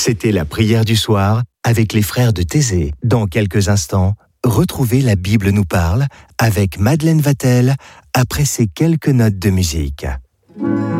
C'était la prière du soir avec les frères de Thésée. Dans quelques instants, retrouvez La Bible nous parle avec Madeleine Vatel après ces quelques notes de musique.